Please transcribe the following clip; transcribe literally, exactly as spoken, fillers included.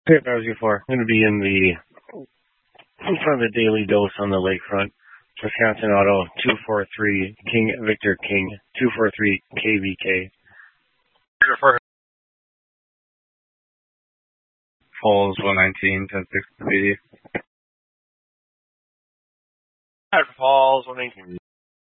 Pit Browser four. I'm going to be in the in front of the Daily Dose on the lakefront. Wisconsin Auto two four three King Victor King two four three K V K. Falls one nineteen ten six B D. Falls one nineteen.